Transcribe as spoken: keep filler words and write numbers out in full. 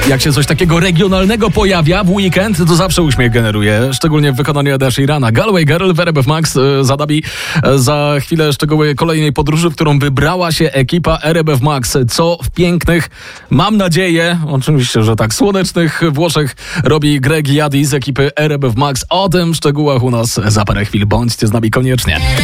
Jak się coś takiego regionalnego pojawia w weekend, to zawsze uśmiech generuje, szczególnie w wykonaniu Eda Sheerana. Galway Girl w R M F Max e, zadabi e, za chwilę szczegóły kolejnej podróży, w którą wybrała się ekipa R M F Max. Co w pięknych, mam nadzieję, oczywiście, że tak, słonecznych Włoszech robi Greg Yadi z ekipy R M F Max. O tym szczegółach u nas za parę chwil. Bądźcie z nami koniecznie.